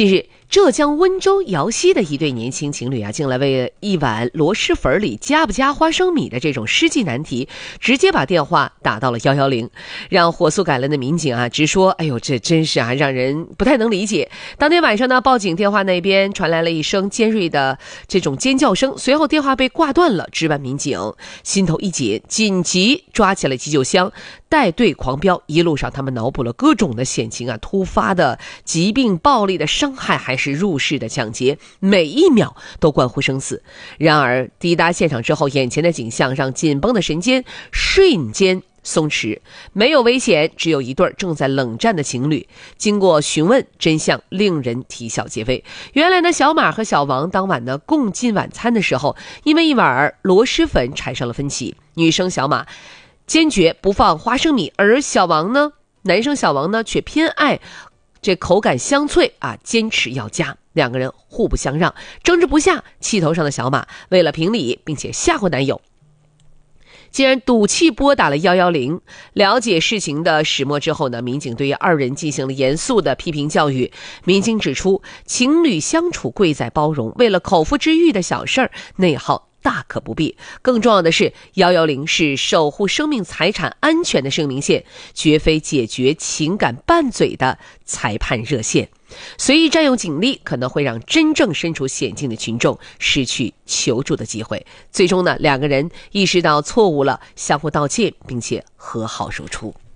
近日，浙江温州瑶溪的一对年轻情侣竟然为一碗螺蛳粉里加不加花生米的这种世纪难题，直接把电话打到了110，让火速赶来的民警直说：“哎呦，这真是让人不太能理解。”当天晚上呢，报警电话那边传来了一声尖锐的这种尖叫声，随后电话被挂断了。值班民警心头一紧，紧急抓起了急救箱，带队狂飙。一路上他们脑补了各种的险情突发的疾病、暴力的伤害，还是入室的抢劫，每一秒都关乎生死。然而抵达现场之后，眼前的景象让紧绷的神经瞬间松弛，没有危险，只有一对正在冷战的情侣。经过询问，真相令人啼笑皆非。原来呢，小马和小王当晚呢共进晚餐的时候，因为一碗螺蛳粉产生了分歧。女生小马坚决不放花生米，而男生小王呢却偏爱这口感香脆坚持要加。两个人互不相让，争执不下，气头上的小马为了评理并且吓唬男友，既然赌气拨打了110。了解事情的始末之后呢，民警对于二人进行了严肃的批评教育。民警指出，情侣相处贵在包容，为了口腹之欲的小事儿，内耗大可不必。更重要的是，110是守护生命财产安全的生命线，绝非解决情感拌嘴的裁判热线。随意占用警力可能会让真正身处险境的群众失去求助的机会。最终呢，两个人意识到错误了，相互道歉，并且和好如初。